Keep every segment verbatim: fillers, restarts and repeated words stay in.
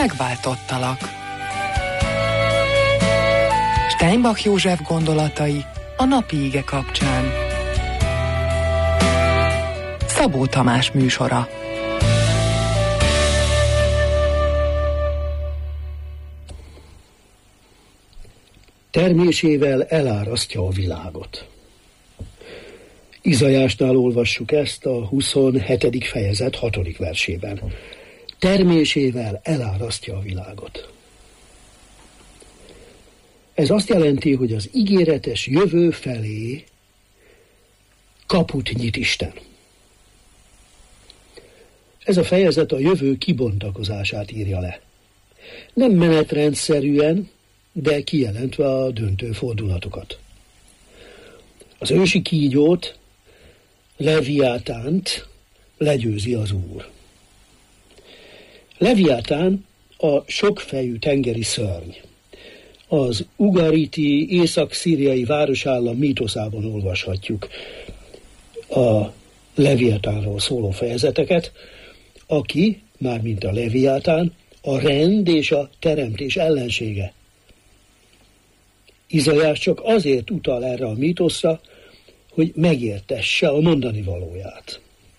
Megváltottalak. Steinbach József gondolatai a napi ige kapcsán. Szabó Tamás műsora. Termésével elárasztja a világot. Izaiásnál olvassuk ezt a huszonhetedik fejezet hatodik versében. Termésével elárasztja a világot. Ez azt jelenti, hogy az ígéretes jövő felé kaput nyit Isten. Ez a fejezet a jövő kibontakozását írja le. Nem menetrendszerűen, de kijelentve a döntő fordulatokat. Az ősi kígyót, Leviátánt legyőzi az Úr. Leviátán a sokfejű tengeri szörny. Az ugariti észak-szíriai városállam mítoszában olvashatjuk a Leviátánról szóló fejezeteket, aki, mármint a Leviátán, a rend és a teremtés ellensége. Izaiás csak azért utal erre a mítoszra, hogy megértesse a mondani valóját.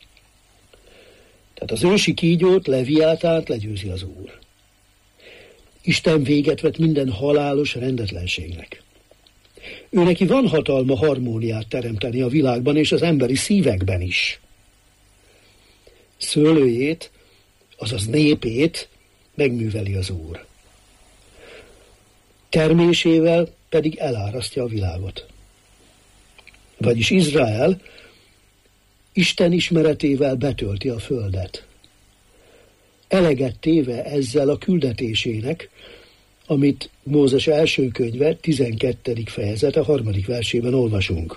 Tehát az ősi kígyót, Leviátánt legyőzi az Úr. Isten véget vet minden halálos rendetlenségnek. Ő neki van hatalma harmóniát teremteni a világban és az emberi szívekben is. Szőlőjét, azaz népét megműveli az Úr. Termésével pedig elárasztja a világot. Vagyis Izrael Isten ismeretével betölti a földet. Eleget téve ezzel a küldetésének, amit Mózes első könyve tizenkettedik fejezete harmadik versében olvasunk.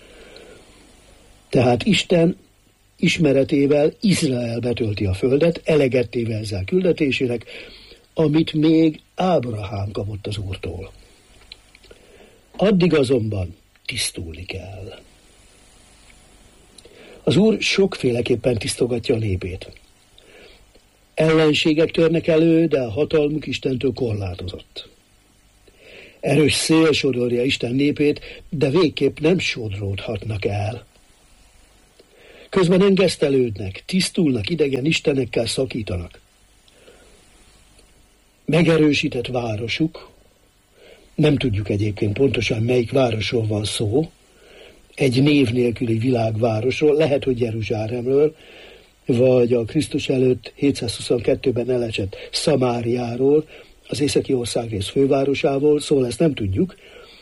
Tehát Isten ismeretével Izrael betölti a földet, eleget téve ezzel küldetésének, amit még Ábrahám kapott az Úrtól. Addig azonban tisztulni kell. Az Úr sokféleképpen tisztogatja a népét. Ellenségek törnek elő, de a hatalmuk Istentől korlátozott. Erős szél sodorja Isten népét, de végképp nem sodródhatnak el. Közben engesztelődnek, tisztulnak, idegen istenekkel szakítanak. Megerősített városuk, nem tudjuk egyébként pontosan melyik városról van szó, egy név nélküli világvárosról, lehet, hogy Jeruzsálemről, vagy a Krisztus előtt hétszázhuszonkettőben elesett Szamáriáról, az északi országrész fővárosából, szóval ezt nem tudjuk,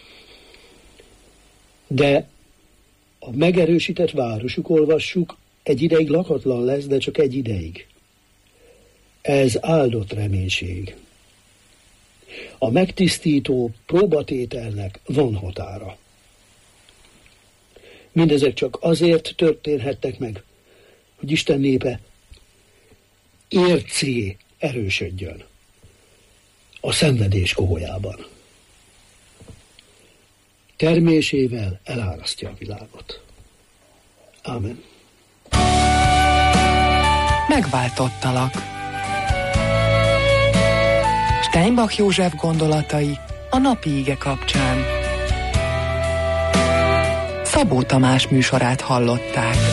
de a megerősített városuk, olvassuk, egy ideig lakatlan lesz, de csak egy ideig. Ez áldott reménység. A megtisztító próbatételnek van határa. Mindezek csak azért történhettek meg, hogy Isten népe ércé erősödjön a szenvedés kohójában. Termésével elárasztja a világot. Ámen. Megváltottalak. Steinbach József gondolatai a napi ige kapcsán. Szabó Tamás műsorát hallották.